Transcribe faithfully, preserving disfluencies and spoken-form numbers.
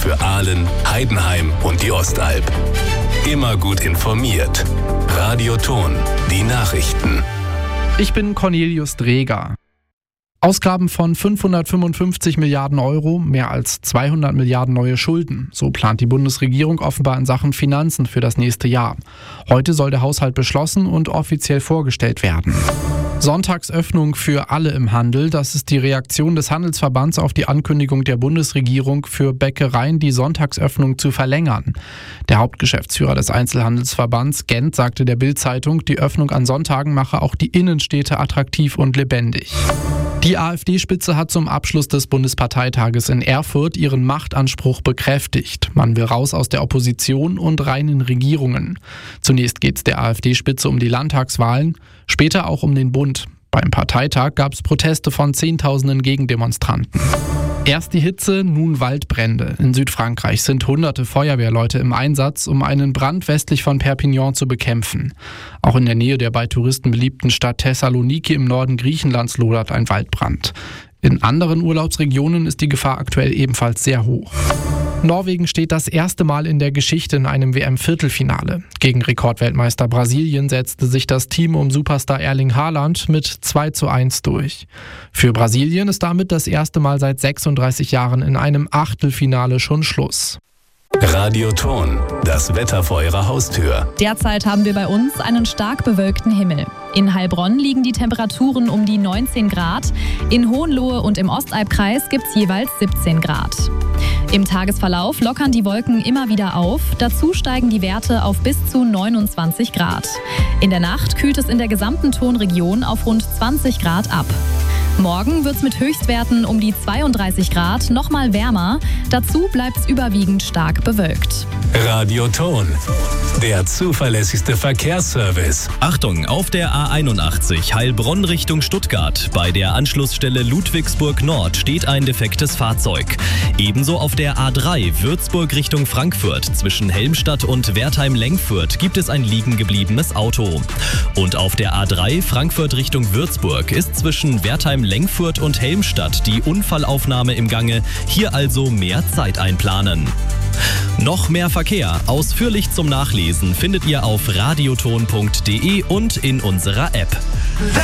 für Aalen, Heidenheim und die Ostalb. Immer gut informiert. Radio Thon, die Nachrichten. Ich bin Cornelius Dreger. Ausgaben von fünfhundertfünfundfünfzig Milliarden Euro, mehr als zweihundert Milliarden neue Schulden. So plant die Bundesregierung offenbar in Sachen Finanzen für das nächste Jahr. Heute soll der Haushalt beschlossen und offiziell vorgestellt werden. Sonntagsöffnung für alle im Handel. Das ist die Reaktion des Handelsverbands auf die Ankündigung der Bundesregierung, für Bäckereien die Sonntagsöffnung zu verlängern. Der Hauptgeschäftsführer des Einzelhandelsverbands Gent sagte der Bild-Zeitung, die Öffnung an Sonntagen mache auch die Innenstädte attraktiv und lebendig. Die AfD-Spitze hat zum Abschluss des Bundesparteitages in Erfurt ihren Machtanspruch bekräftigt. Man will raus aus der Opposition und rein in Regierungen. Zunächst geht es der AfD-Spitze um die Landtagswahlen, später auch um den Bund. Beim Parteitag gab es Proteste von Zehntausenden Gegendemonstranten. Erst die Hitze, nun Waldbrände. In Südfrankreich sind hunderte Feuerwehrleute im Einsatz, um einen Brand westlich von Perpignan zu bekämpfen. Auch in der Nähe der bei Touristen beliebten Stadt Thessaloniki im Norden Griechenlands lodert ein Waldbrand. In anderen Urlaubsregionen ist die Gefahr aktuell ebenfalls sehr hoch. Norwegen steht das erste Mal in der Geschichte in einem W M-Viertelfinale. Gegen Rekordweltmeister Brasilien setzte sich das Team um Superstar Erling Haaland mit zwei zu eins durch. Für Brasilien ist damit das erste Mal seit sechsunddreißig Jahren in einem Achtelfinale schon Schluss. Radio Thon, das Wetter vor Ihrer Haustür. Derzeit haben wir bei uns einen stark bewölkten Himmel. In Heilbronn liegen die Temperaturen um die neunzehn Grad. In Hohenlohe und im Ostalbkreis gibt es jeweils siebzehn Grad. Im Tagesverlauf lockern die Wolken immer wieder auf. Dazu steigen die Werte auf bis zu neunundzwanzig Grad. In der Nacht kühlt es in der gesamten Thonregion auf rund zwanzig Grad ab. Morgen wird es mit Höchstwerten um die zweiunddreißig Grad nochmal wärmer. Dazu bleibt es überwiegend stark bewölkt. Radio Thon, der zuverlässigste Verkehrsservice. Achtung, auf der A einundachtzig Heilbronn Richtung Stuttgart. Bei der Anschlussstelle Ludwigsburg Nord steht ein defektes Fahrzeug. Ebenso auf der A drei Würzburg Richtung Frankfurt. Zwischen Helmstadt und Wertheim-Lengfurt gibt es ein liegen gebliebenes Auto. Und auf der A drei Frankfurt Richtung Würzburg ist zwischen Wertheim-Lengfurt und Helmstadt die Unfallaufnahme im Gange. Hier also mehr Zeit einplanen. Noch mehr Verkehr, ausführlich zum Nachlesen, findet ihr auf radioton punkt de und in unserer App.